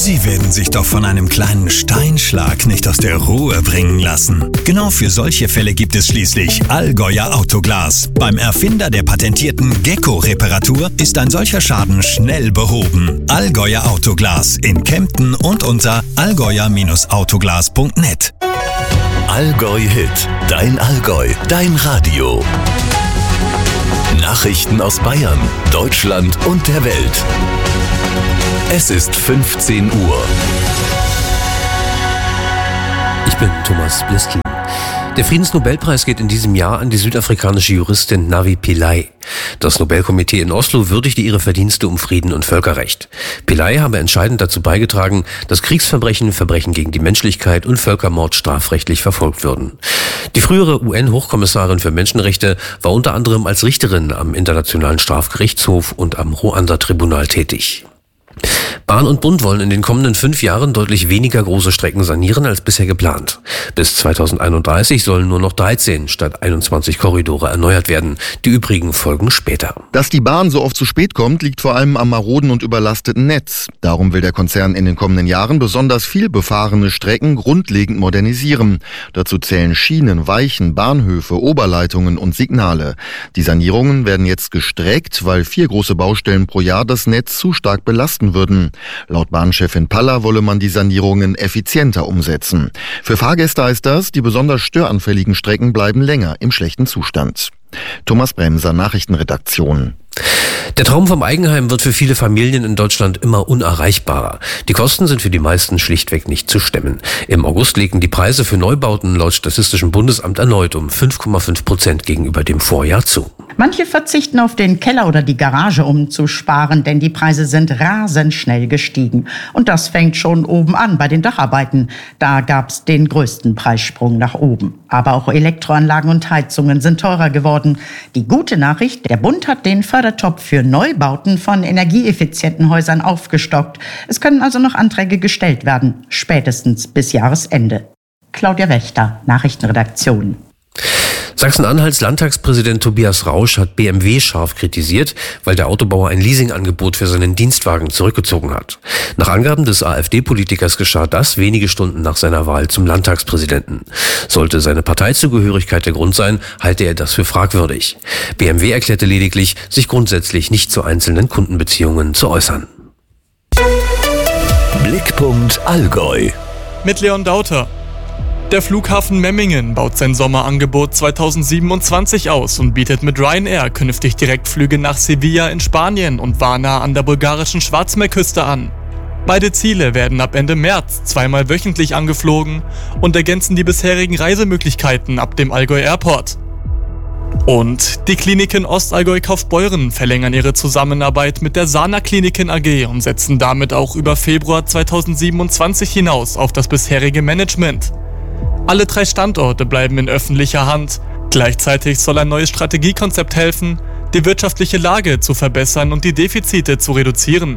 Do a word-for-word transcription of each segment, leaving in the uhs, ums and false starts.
Sie werden sich doch von einem kleinen Steinschlag nicht aus der Ruhe bringen lassen. Genau für solche Fälle gibt es schließlich Allgäuer Autoglas. Beim Erfinder der patentierten Gecko-Reparatur ist ein solcher Schaden schnell behoben. Allgäuer Autoglas in Kempten und unter allgäuer Autoglas punkt net. Allgäu Hit, dein Allgäu, dein Radio. Nachrichten aus Bayern, Deutschland und der Welt. Es ist fünfzehn Uhr. Ich bin Thomas Blistl. Der Friedensnobelpreis geht in diesem Jahr an die südafrikanische Juristin Navi Pillay. Das Nobelkomitee in Oslo würdigte ihre Verdienste um Frieden und Völkerrecht. Pillay habe entscheidend dazu beigetragen, dass Kriegsverbrechen, Verbrechen gegen die Menschlichkeit und Völkermord strafrechtlich verfolgt würden. Die frühere U N-Hochkommissarin für Menschenrechte war unter anderem als Richterin am Internationalen Strafgerichtshof und am Ruanda-Tribunal tätig. Bahn und Bund wollen in den kommenden fünf Jahren deutlich weniger große Strecken sanieren als bisher geplant. Bis zweitausendeinunddreißig sollen nur noch dreizehn statt einundzwanzig Korridore erneuert werden. Die übrigen folgen später. Dass die Bahn so oft zu spät kommt, liegt vor allem am maroden und überlasteten Netz. Darum will der Konzern in den kommenden Jahren besonders viel befahrene Strecken grundlegend modernisieren. Dazu zählen Schienen, Weichen, Bahnhöfe, Oberleitungen und Signale. Die Sanierungen werden jetzt gestreckt, weil vier große Baustellen pro Jahr das Netz zu stark belasten würden. Laut Bahnchefin Paller wolle man die Sanierungen effizienter umsetzen. Für Fahrgäste heißt das, die besonders störanfälligen Strecken bleiben länger im schlechten Zustand. Thomas Bremser, Nachrichtenredaktion. Der Traum vom Eigenheim wird für viele Familien in Deutschland immer unerreichbarer. Die Kosten sind für die meisten schlichtweg nicht zu stemmen. Im August legten die Preise für Neubauten laut Statistischem Bundesamt erneut um fünf Komma fünf Prozent gegenüber dem Vorjahr zu. Manche verzichten auf den Keller oder die Garage, um zu sparen, denn die Preise sind rasend schnell gestiegen. Und das fängt schon oben an bei den Dacharbeiten. Da gab's den größten Preissprung nach oben. Aber auch Elektroanlagen und Heizungen sind teurer geworden. Die gute Nachricht, der Bund hat den Fördertopf für Neubauten von energieeffizienten Häusern aufgestockt. Es können also noch Anträge gestellt werden, spätestens bis Jahresende. Claudia Wächter, Nachrichtenredaktion. Sachsen-Anhalts Landtagspräsident Tobias Rausch hat B M W scharf kritisiert, weil der Autobauer ein Leasingangebot für seinen Dienstwagen zurückgezogen hat. Nach Angaben des AfD-Politikers geschah das wenige Stunden nach seiner Wahl zum Landtagspräsidenten. Sollte seine Parteizugehörigkeit der Grund sein, halte er das für fragwürdig. B M W erklärte lediglich, sich grundsätzlich nicht zu einzelnen Kundenbeziehungen zu äußern. Blickpunkt Allgäu. Mit Leon Dauter. Der Flughafen Memmingen baut sein Sommerangebot zweitausendsiebenundzwanzig aus und bietet mit Ryanair künftig Direktflüge nach Sevilla in Spanien und Varna an der bulgarischen Schwarzmeerküste an. Beide Ziele werden ab Ende März zweimal wöchentlich angeflogen und ergänzen die bisherigen Reisemöglichkeiten ab dem Allgäu Airport. Und die Kliniken Ostallgäu-Kaufbeuren verlängern ihre Zusammenarbeit mit der Sana Kliniken A G und setzen damit auch über Februar zweitausendsiebenundzwanzig hinaus auf das bisherige Management. Alle drei Standorte bleiben in öffentlicher Hand. Gleichzeitig soll ein neues Strategiekonzept helfen, die wirtschaftliche Lage zu verbessern und die Defizite zu reduzieren.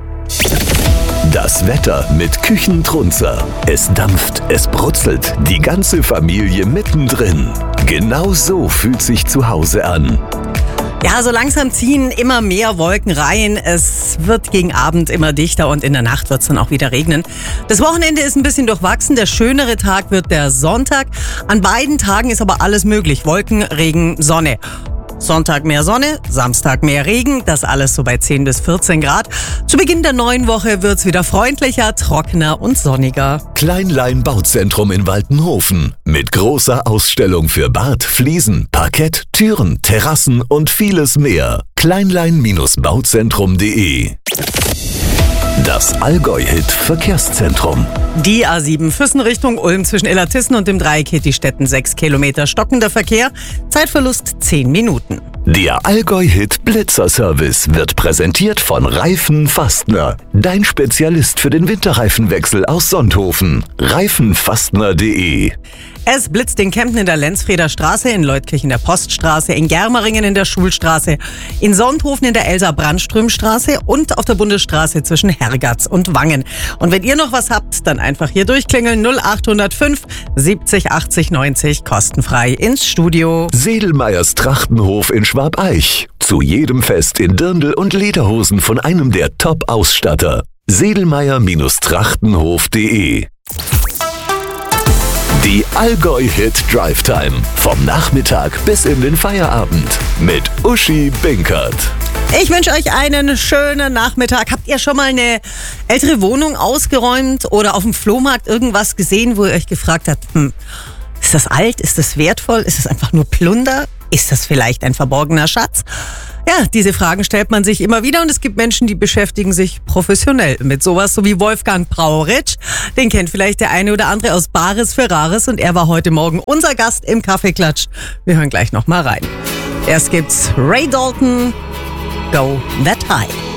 Das Wetter mit Küchentrunzer. Es dampft, es brutzelt, die ganze Familie mittendrin. Genau so fühlt sich zu Hause an. Ja, so langsam ziehen immer mehr Wolken rein. Es wird gegen Abend immer dichter und in der Nacht wird es dann auch wieder regnen. Das Wochenende ist ein bisschen durchwachsen. Der schönere Tag wird der Sonntag. An beiden Tagen ist aber alles möglich. Wolken, Regen, Sonne. Sonntag mehr Sonne, Samstag mehr Regen, das alles so bei zehn bis vierzehn Grad. Zu Beginn der neuen Woche wird's wieder freundlicher, trockener und sonniger. Kleinlein Bauzentrum in Waltenhofen mit großer Ausstellung für Bad, Fliesen, Parkett, Türen, Terrassen und vieles mehr. kleinlein Bauzentrum punkt de. Das Allgäu-Hit Verkehrszentrum. Die A sieben Füssen Richtung Ulm zwischen Illertissen und dem Dreieck Hittistetten sechs Kilometer stockender Verkehr. Zeitverlust zehn Minuten. Der Allgäu-Hit Blitzerservice wird präsentiert von Reifen Fastner. Dein Spezialist für den Winterreifenwechsel aus Sonthofen. reifenfastner punkt de. Es blitzt in Kempten in der Lenzfreder Straße, in Leutkirch in der Poststraße, in Germeringen in der Schulstraße, in Sonthofen in der Elsa-Brandström-Straße und auf der Bundesstraße zwischen Hergatz und Wangen. Und wenn ihr noch was habt, dann einfach hier durchklingeln null acht null fünf siebzig achtzig neunzig kostenfrei ins Studio. Sedelmeyers Trachtenhof in Schwabeich. Zu jedem Fest in Dirndl und Lederhosen von einem der Top-Ausstatter. sedelmeier-trachtenhof punkt de. Die Allgäu-Hit Drive Time. Vom Nachmittag bis in den Feierabend. Mit Uschi Binkert. Ich wünsche euch einen schönen Nachmittag. Habt ihr schon mal eine ältere Wohnung ausgeräumt oder auf dem Flohmarkt irgendwas gesehen, wo ihr euch gefragt habt, hm, ist das alt, ist das wertvoll, ist das einfach nur Plunder, ist das vielleicht ein verborgener Schatz? Ja, diese Fragen stellt man sich immer wieder und es gibt Menschen, die beschäftigen sich professionell mit sowas, so wie Wolfgang Brauritsch. Den kennt vielleicht der eine oder andere aus Bares für Rares und er war heute Morgen unser Gast im Kaffeeklatsch. Wir hören gleich noch mal rein. Erst gibt's Ray Dalton, Go That High.